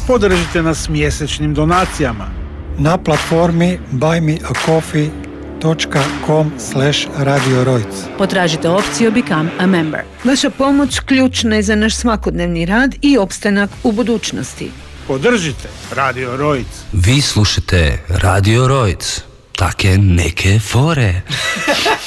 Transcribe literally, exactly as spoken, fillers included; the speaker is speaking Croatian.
Podržite nas mjesečnim donacijama na platformi buy me a coffee dot com slash radio rojc. Potražite opciju Become a Member. Vaša pomoć ključna je za naš svakodnevni rad i opstanak u budućnosti. Podržite Radio Rojc. Vi slušate Radio Rojc. Take neke fore.